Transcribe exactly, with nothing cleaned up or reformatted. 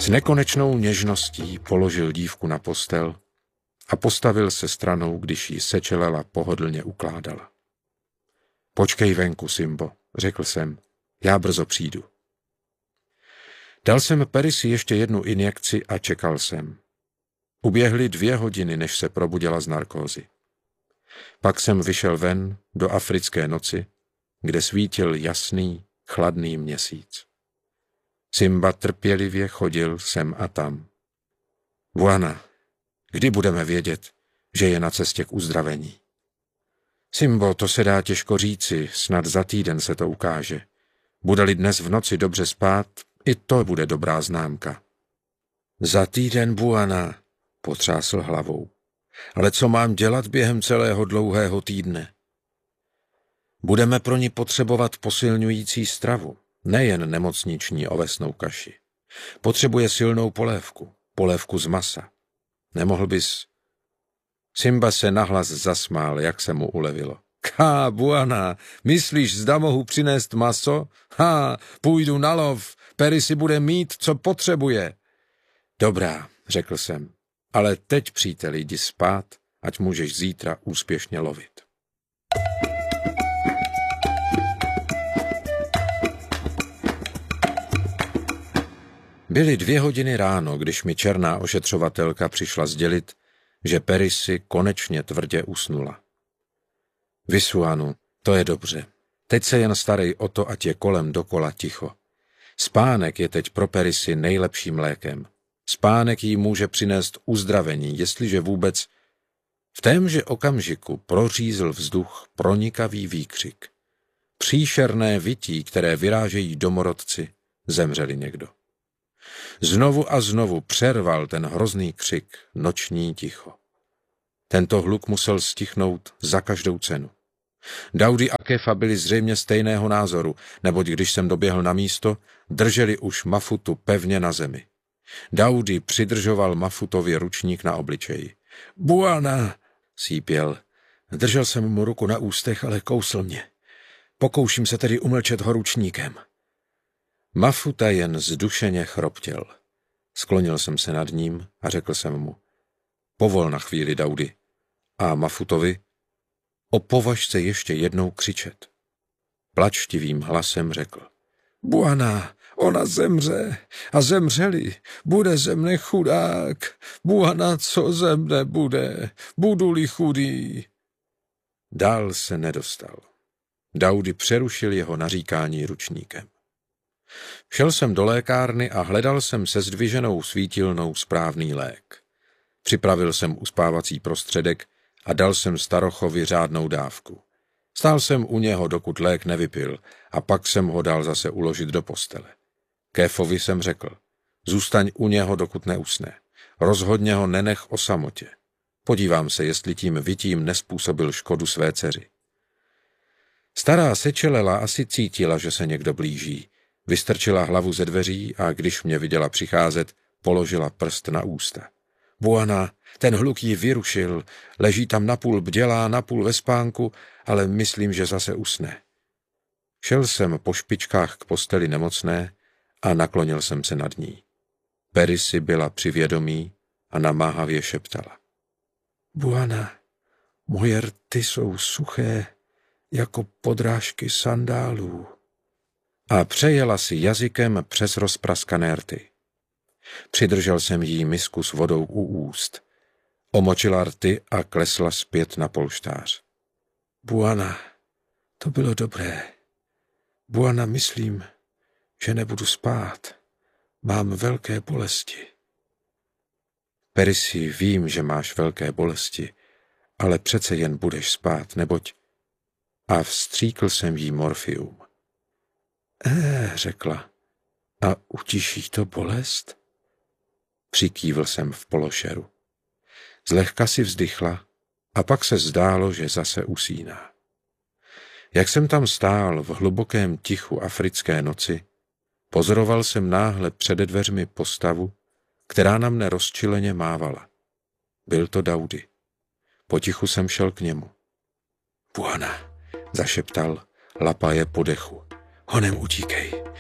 S nekonečnou něžností položil dívku na postel a postavil se stranou, když ji Sečelela pohodlně ukládala. Počkej venku, Simbo, řekl jsem, já brzo přijdu. Dal jsem Perisi ještě jednu injekci a čekal jsem. Uběhly dvě hodiny, než se probudila z narkózy. Pak jsem vyšel ven do africké noci, kde svítil jasný, chladný měsíc. Simba trpělivě chodil sem a tam. Buana, kdy budeme vědět, že je na cestě k uzdravení? Simbo, to se dá těžko říci, snad za týden se to ukáže. Bude-li dnes v noci dobře spát, i to bude dobrá známka. Za týden, Buana, potřásl hlavou. Ale co mám dělat během celého dlouhého týdne? Budeme pro ní potřebovat posilňující stravu, nejen nemocniční ovesnou kaši. Potřebuje silnou polévku, polévku z masa. Nemohl bys... Simba se nahlas zasmál, jak se mu ulevilo. Ká, Buana, myslíš, zda mohu přinést maso? Ha, půjdu na lov, Perisi bude mít, co potřebuje. Dobrá, řekl jsem, ale teď, příteli, jdi spát, ať můžeš zítra úspěšně lovit. Byly dvě hodiny ráno, když mi černá ošetřovatelka přišla sdělit, že Perisi konečně tvrdě usnula. Visuanu, to je dobře. Teď se jen starej o to, ať je kolem dokola ticho. Spánek je teď pro Perisi nejlepším lékem. Spánek jí může přinést uzdravení, jestliže vůbec... V témže okamžiku prořízl vzduch pronikavý výkřik. Příšerné vytí, které vyrážejí domorodci, zemřeli někdo. Znovu a znovu přerval ten hrozný křik noční ticho. Tento hluk musel stichnout za každou cenu. Daudi a Kefa byli zřejmě stejného názoru, neboť když jsem doběhl na místo, drželi už Mafutu pevně na zemi. Daudi přidržoval Mafutovi ručník na obličeji. Buana, sípěl. Držel jsem mu ruku na ústech, ale kousl mě. Pokouším se tedy umlčet ho ručníkem. Mafuta jen zdušeně chroptěl. Sklonil jsem se nad ním a řekl jsem mu. Povol na chvíli, Daudi. A Mafutovi? O považce ještě jednou křičet. Plačtivým hlasem řekl. Buana, ona zemře a zemřeli. Bude ze mne chudák. Buana, co ze mne bude? Budu-li chudý. Dál se nedostal. Daudi přerušil jeho naříkání ručníkem. Šel jsem do lékárny a hledal jsem se zdviženou svítilnou správný lék. Připravil jsem uspávací prostředek a dal jsem starochovi řádnou dávku. Stál jsem u něho, dokud lék nevypil, a pak jsem ho dal zase uložit do postele. Kéfovi jsem řekl, zůstaň u něho, dokud neusne. Rozhodně ho nenech o samotě. Podívám se, jestli tím vytím nespůsobil škodu své dceři. Stará Sečelela asi cítila, že se někdo blíží. Vystrčila hlavu ze dveří a když mě viděla přicházet, položila prst na ústa. Buana, ten hluk ji vyrušil, leží tam napůl bdělá, napůl ve spánku, ale myslím, že zase usne. Šel jsem po špičkách k posteli nemocné a naklonil jsem se nad ní. Perisi byla při vědomí a namáhavě šeptala. Buana, moje rty jsou suché jako podrážky sandálů. A přejela si jazykem přes rozpraskané rty. Přidržel jsem jí misku s vodou u úst. Omočila rty a klesla zpět na polštář. Buana, to bylo dobré. Buana, myslím, že nebudu spát. Mám velké bolesti. Perisi, vím, že máš velké bolesti, ale přece jen budeš spát, neboť... A vstříkl jsem jí morfium. Eh, řekla. A utiší to bolest? Přikývl jsem v pološeru. Zlehka si vzdychla a pak se zdálo, že zase usíná. Jak jsem tam stál v hlubokém tichu africké noci, pozoroval jsem náhle přede dveřmi postavu, která na mne rozčileně mávala. Byl to Daudi. Potichu jsem šel k němu. Buana, zašeptal, lapaje po dechu. Honem utíkej,